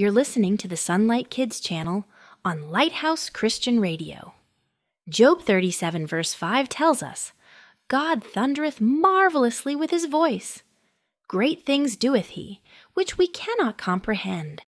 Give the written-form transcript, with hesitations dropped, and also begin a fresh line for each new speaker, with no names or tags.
You're listening to the Sunlight Kids channel on Lighthouse Christian Radio. Job 37 verse 5 tells us, God thundereth marvelously with his voice. Great things doeth he, which we cannot comprehend.